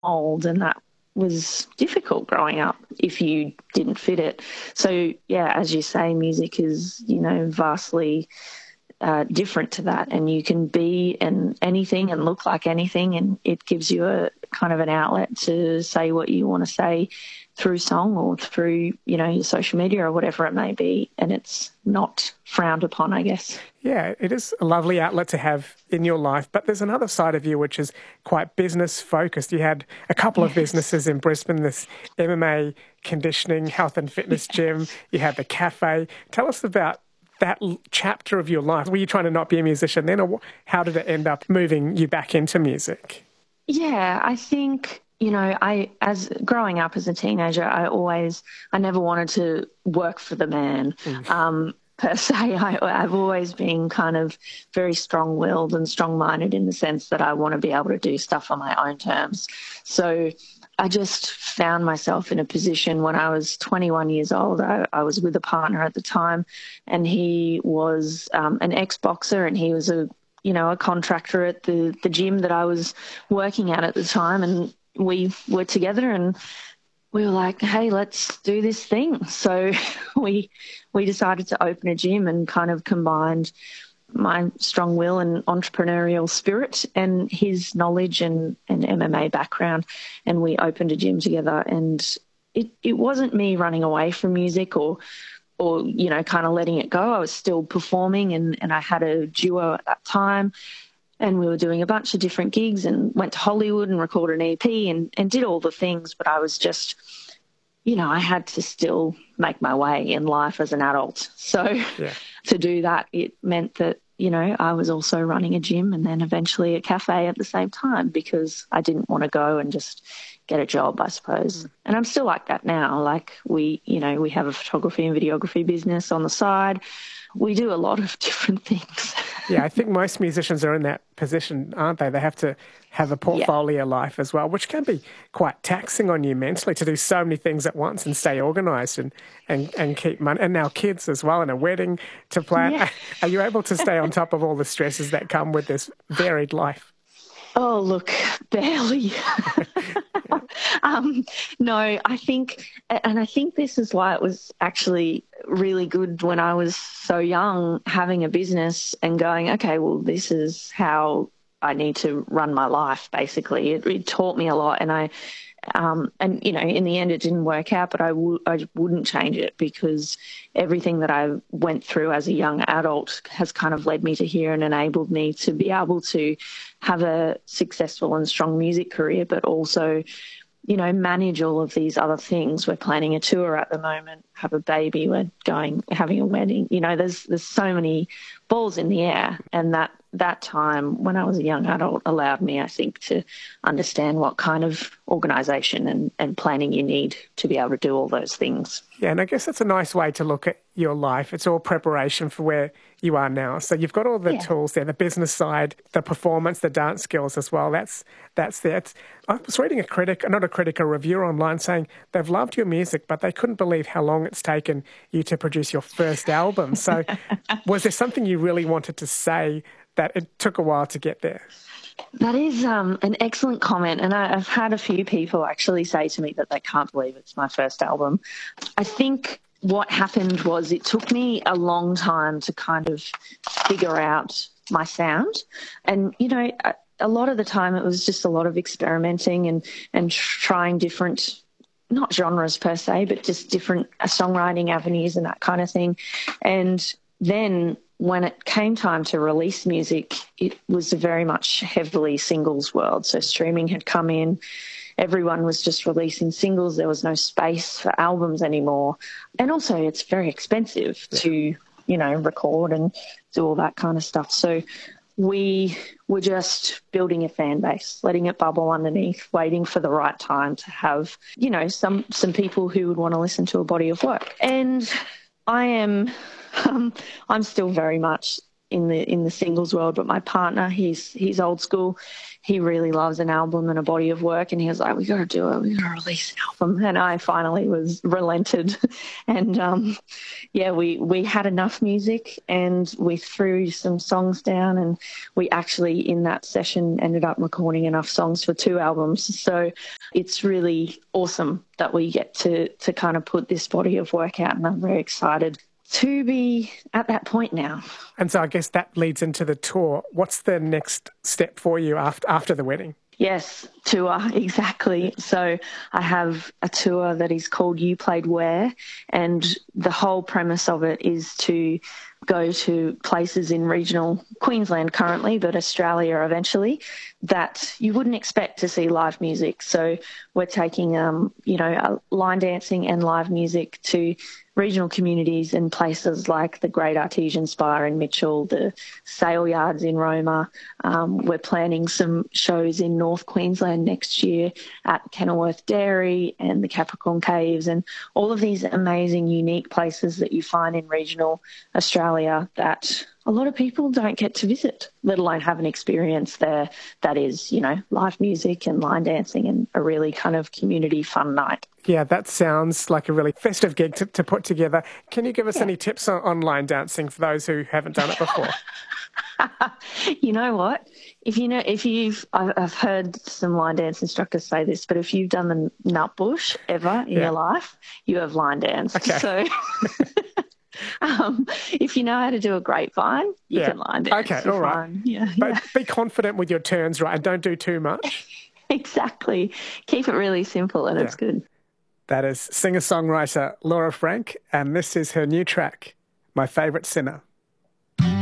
mold, and that was difficult growing up if you didn't fit it. So, yeah, as you say, music is, vastly different to that, and you can be anything and look like anything, and it gives you a kind of an outlet to say what you want to say through song or through, your social media or whatever it may be, and it's not frowned upon, I guess. Yeah, it is a lovely outlet to have in your life, but there's another side of you which is quite business focused. You had a couple of businesses in Brisbane, this MMA conditioning, health and fitness gym, you had the cafe. Tell us about that chapter of your life. Were you trying to not be a musician then, or how did it end up moving you back into music? Yeah, I think, as growing up as a teenager, I never wanted to work for the man. Per se, I've always been kind of very strong-willed and strong-minded in the sense that I want to be able to do stuff on my own terms. So I just found myself in a position when I was 21 years old. I was with a partner at the time, and he was an ex-boxer, and he was a contractor at the gym that I was working at the time, and we were together, and we were like, hey, let's do this thing. So we decided to open a gym and kind of combined my strong will and entrepreneurial spirit and his knowledge and MMA background. And we opened a gym together, and it wasn't me running away from music or kind of letting it go. I was still performing, and I had a duo at that time. And we were doing a bunch of different gigs and went to Hollywood and recorded an EP and did all the things. But I was just, I had to still make my way in life as an adult. So to do that, it meant that, I was also running a gym and then eventually a cafe at the same time, because I didn't want to go and just get a job, I suppose. And I'm still like that now. Like we have a photography and videography business on the side. We do a lot of different things. Yeah, I think most musicians are in that position, aren't they? They have to have a portfolio life as well, which can be quite taxing on you mentally to do so many things at once and stay organised and keep money. And now kids as well, and a wedding to plan. Yeah. Are you able to stay on top of all the stresses that come with this varied life? Oh, look, barely. No, I think this is why it was actually really good when I was so young, having a business and going, okay, well, this is how I need to run my life, basically. It taught me a lot, and in the end it didn't work out, but I wouldn't change it, because everything that I went through as a young adult has kind of led me to here and enabled me to be able to have a successful and strong music career, but also, manage all of these other things. We're planning a tour at the moment, have a baby, having a wedding. There's so many balls in the air, and that time when I was a young adult allowed me, I think, to understand what kind of organisation and planning you need to be able to do all those things. Yeah, and I guess that's a nice way to look at your life. It's all preparation for where you are now. So you've got all the tools there, the business side, the performance, the dance skills as well. That's there. I was reading a reviewer online saying they've loved your music, but they couldn't believe how long it's taken you to produce your first album. So was there something you really wanted to say that it took a while to get there? That is an excellent comment, and I've had a few people actually say to me that they can't believe it's my first album. I think what happened was it took me a long time to kind of figure out my sound, and a lot of the time it was just a lot of experimenting and trying different, not genres per se, but just different songwriting avenues and that kind of thing. And then when it came time to release music, it was a very much heavily singles world. So streaming had come in. Everyone was just releasing singles. There was no space for albums anymore. And also it's very expensive to, record and do all that kind of stuff. So we were just building a fan base, letting it bubble underneath, waiting for the right time to have, some people who would want to listen to a body of work. And I'm still very much in the singles world, but my partner, he's old school. He really loves an album and a body of work, and he was like, we got to do it. We got to release an album. And I finally was relented. And, we had enough music, and we threw some songs down, and we actually in that session ended up recording enough songs for 2 albums. So it's really awesome that we get to kind of put this body of work out, and I'm very excited to be at that point now. And so I guess that leads into the tour. What's the next step for you after the wedding? Yes, tour, exactly. So I have a tour that is called You Played Where, and the whole premise of it is to go to places in regional Queensland currently, but Australia eventually, that you wouldn't expect to see live music. So we're taking, line dancing and live music to regional communities in places like the Great Artesian Spire in Mitchell, the Sale Yards in Roma. We're planning some shows in North Queensland next year at Kenilworth Dairy and the Capricorn Caves, and all of these amazing, unique places that you find in regional Australia that a lot of people don't get to visit, let alone have an experience there that is, live music and line dancing and a really kind of community fun night. Yeah, that sounds like a really festive gig to put together. Can you give us any tips on line dancing for those who haven't done it before? You know what? I've heard some line dance instructors say this, but if you've done the Nutbush ever in your life, you have line danced. Okay. So if you know how to do a grapevine, you can line dance. Okay, all right. But be confident with your turns, right? And don't do too much. Exactly. Keep it really simple, and it's good. That is singer-songwriter Laura Frank, and this is her new track, My Favourite Sinner.